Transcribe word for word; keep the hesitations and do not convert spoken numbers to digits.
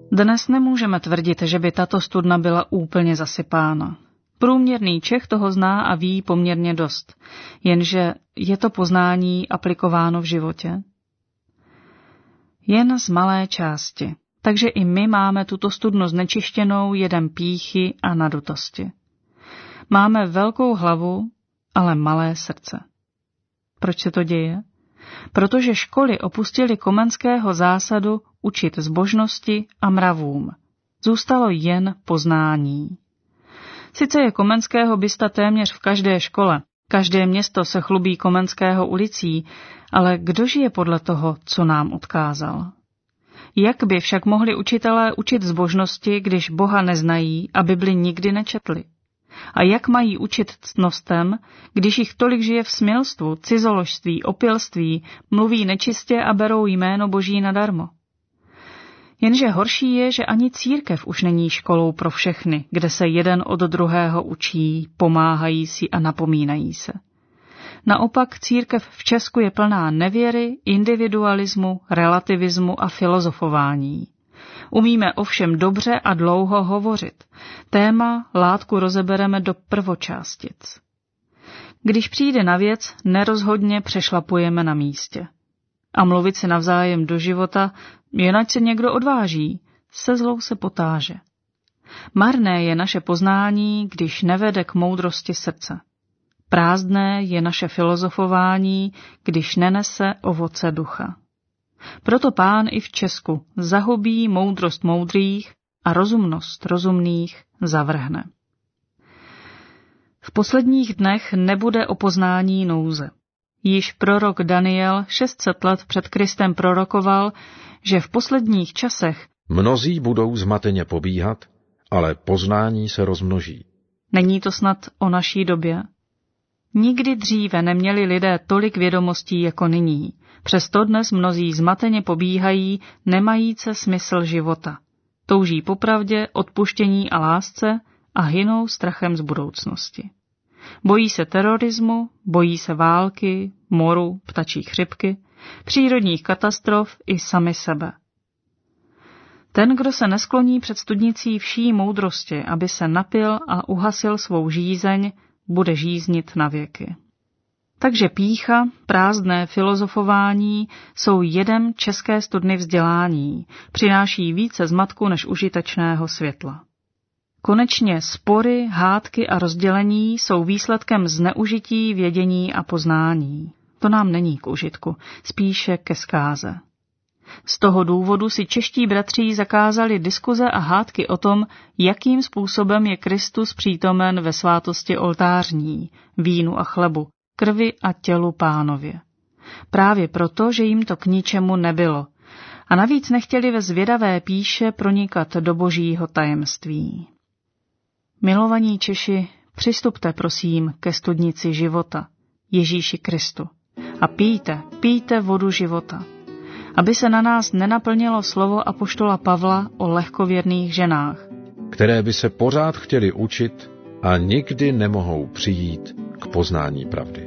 Dnes nemůžeme tvrdit, že by tato studna byla úplně zasypána. Průměrný Čech toho zná a ví poměrně dost, jenže je to poznání aplikováno v životě? Jen z malé části, takže i my máme tuto studnu znečištěnou jedem pýchy a nadutosti. Máme velkou hlavu, ale malé srdce. Proč se to děje? Protože školy opustily Komenského zásadu učit zbožnosti a mravům. Zůstalo jen poznání. Sice je Komenského bysta téměř v každé škole, každé město se chlubí Komenského ulicí, ale kdo žije podle toho, co nám odkázal? Jak by však mohli učitelé učit zbožnosti, když Boha neznají a Bibli nikdy nečetli? A jak mají učit ctnostem, když jich tolik žije v smilstvu, cizoložství, opilství, mluví nečistě a berou jméno Boží nadarmo? Jenže horší je, že ani církev už není školou pro všechny, kde se jeden od druhého učí, pomáhají si a napomínají se. Naopak církev v Česku je plná nevěry, individualismu, relativismu a filozofování. Umíme ovšem dobře a dlouho hovořit. Téma látku rozebereme do prvočástic. Když přijde na věc, nerozhodně přešlapujeme na místě. A mluvit si navzájem do života, jenať se někdo odváží, se zlou se potáže. Marné je naše poznání, když nevede k moudrosti srdce. Prázdné je naše filozofování, když nenese ovoce ducha. Proto Pán i v Česku zahubí moudrost moudrých a rozumnost rozumných zavrhne. V posledních dnech nebude o poznání nouze. Již prorok Daniel šest set let před Kristem prorokoval, že v posledních časech mnozí budou zmateně pobíhat, ale poznání se rozmnoží. Není to snad o naší době? Nikdy dříve neměli lidé tolik vědomostí jako nyní, přesto dnes mnozí zmateně pobíhají, nemajíce smysl života. Touží po pravdě, odpuštění a lásce a hynou strachem z budoucnosti. Bojí se terorismu, bojí se války, moru, ptačí chřipky, přírodních katastrof i sami sebe. Ten, kdo se neskloní před studnicí vší moudrosti, aby se napil a uhasil svou žízeň, bude žíznit na věky. Takže pýcha, prázdné filozofování jsou jedem české studny vzdělání, přináší více zmatku než užitečného světla. Konečně spory, hádky a rozdělení jsou výsledkem zneužití vědění a poznání. To nám není k užitku, spíše ke zkáze. Z toho důvodu si čeští bratří zakázali diskuze a hádky o tom, jakým způsobem je Kristus přítomen ve svátosti oltářní, vínu a chlebu, krvi a tělu Pánově. Právě proto, že jim to k ničemu nebylo. A navíc nechtěli ve zvědavé píše pronikat do Božího tajemství. Milovaní Češi, přistupte prosím ke studnici života, Ježíši Kristu, a pijte, pijte vodu života, aby se na nás nenaplnilo slovo apoštola Pavla o lehkověrných ženách, které by se pořád chtěli učit a nikdy nemohou přijít k poznání pravdy.